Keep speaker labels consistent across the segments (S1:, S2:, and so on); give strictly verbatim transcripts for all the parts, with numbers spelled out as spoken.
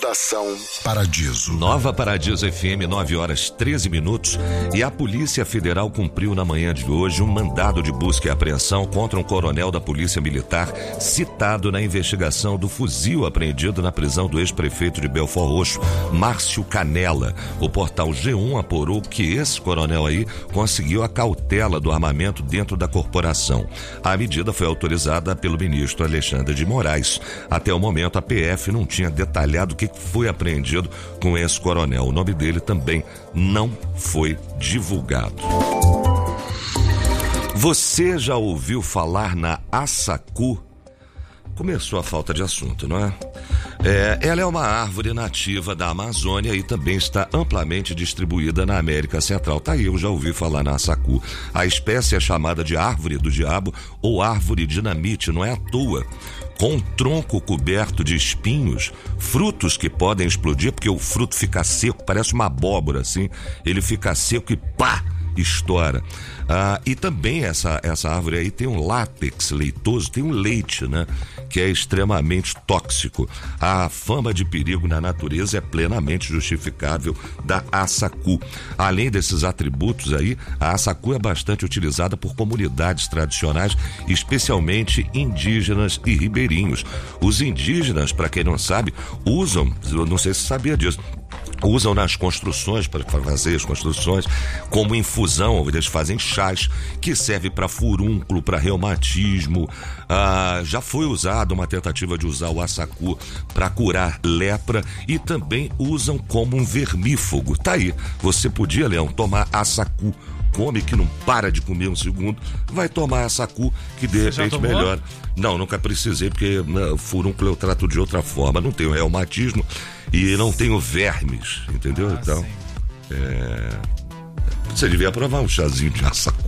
S1: Redação Paradiso.
S2: Nova Paradiso F M, nove horas treze minutos. E a Polícia Federal cumpriu na manhã de hoje um mandado de busca e apreensão contra um coronel da Polícia Militar citado na investigação do fuzil apreendido na prisão do ex-prefeito de Belford Roxo, Márcio Canela. O portal G um apurou que esse coronel aí conseguiu a cautela do armamento dentro da corporação. A medida foi autorizada pelo ministro Alexandre de Moraes. Até o momento, a P F não tinha detalhado o que foi apreendido com esse coronel. O nome dele também não foi divulgado. Você já ouviu falar na Assacu? Começou a falta de assunto, não é? é? Ela é uma árvore nativa da Amazônia e também está amplamente distribuída na América Central. Tá aí, eu já ouvi falar na Assacu. A espécie é chamada de árvore do diabo ou árvore dinamite, não é à toa. Com um tronco coberto de espinhos, frutos que podem explodir, porque o fruto fica seco, parece uma abóbora assim, ele fica seco e pá! Estoura. Ah, e também essa, essa árvore aí tem um látex leitoso, tem um leite, né? Que é extremamente tóxico. A fama de perigo na natureza é plenamente justificável da Assacu. Além desses atributos aí, a Assacu é bastante utilizada por comunidades tradicionais, especialmente indígenas e ribeirinhos. Os indígenas, para quem não sabe, usam, eu não sei se você sabia disso, usam nas construções, para fazer as construções, como infusão, eles fazem chás que serve para furúnculo, para reumatismo. Ah, já foi usado uma tentativa de usar o Assacu para curar lepra e também usam como um vermífugo. Tá aí, você podia, Leão, tomar Assacu. Come que não para de comer um segundo, vai tomar Assacu que de
S3: Você
S2: repente melhora. Não, nunca precisei, porque uh, furúnculo eu trato de outra forma. Não tenho reumatismo e não tenho vermes, entendeu? Ah, então, é... você devia provar um chazinho de Assacu.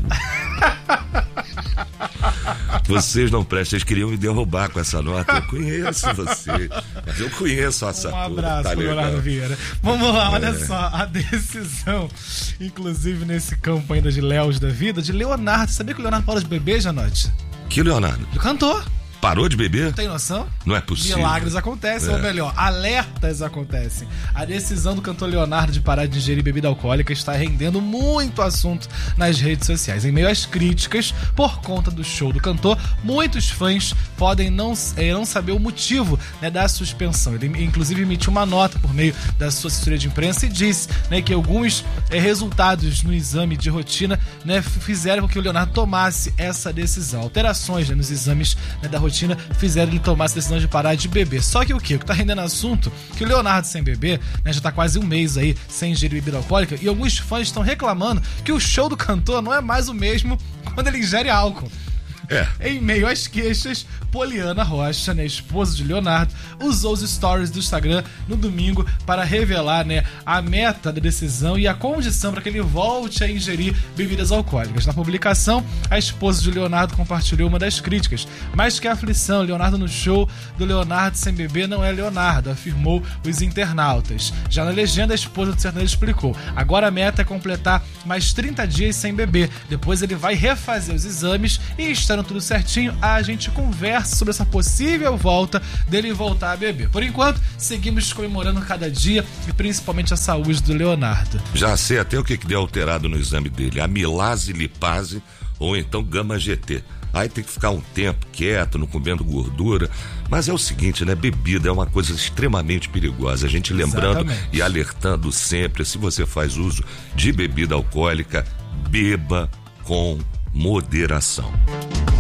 S2: Vocês não prestam, vocês queriam me derrubar com essa nota. Eu conheço você, mas eu conheço a Assacu.
S3: Um abraço, tá, Leonardo Vieira. Vamos lá, olha é. só, a decisão, inclusive nesse campo ainda de Léos da vida, de Leonardo. Sabia que o Leonardo parou de beber, Janote?
S2: Que Leonardo?
S3: Do cantor.
S2: Parou de beber?
S3: Tem noção?
S2: Não é possível.
S3: Milagres acontecem, é. ou melhor, alertas acontecem. A decisão do cantor Leonardo de parar de ingerir bebida alcoólica está rendendo muito assunto nas redes sociais. Em meio às críticas por conta do show do cantor, muitos fãs podem não, eh, não saber o motivo, né, da suspensão. Ele inclusive emitiu uma nota por meio da sua assessoria de imprensa e disse, né, que alguns eh, resultados no exame de rotina, né, fizeram com que o Leonardo tomasse essa decisão. Alterações, né, nos exames, né, da rotina fizeram ele tomar essa decisão de parar de beber. Só que o que? O que tá rendendo assunto? Que o Leonardo sem beber, né, já tá quase um mês aí sem ingerir bebida alcoólica e alguns fãs estão reclamando que o show do cantor não é mais o mesmo quando ele ingere álcool. É. Em meio às queixas, Poliana Rocha, né, esposa de Leonardo, usou os stories do Instagram no domingo para revelar, né, a meta da decisão e a condição para que ele volte a ingerir bebidas alcoólicas. Na publicação, a esposa de Leonardo compartilhou uma das críticas. Mas que aflição, Leonardo no show do Leonardo sem beber não é Leonardo, afirmou os internautas. Já na legenda, a esposa do sertanejo explicou: agora a meta é completar mais trinta dias sem beber. Depois ele vai refazer os exames e estando tudo certinho, a gente conversa sobre essa possível volta dele voltar a beber. Por enquanto, seguimos comemorando cada dia e principalmente a saúde do Leonardo.
S2: Já sei até o que, que deu alterado no exame dele, amilase lipase ou então gama G T. Aí tem que ficar um tempo quieto, não comendo gordura. Mas é o seguinte, né? Bebida é uma coisa extremamente perigosa. A gente lembrando Exatamente. E alertando sempre, se você faz uso de bebida alcoólica, beba com moderação.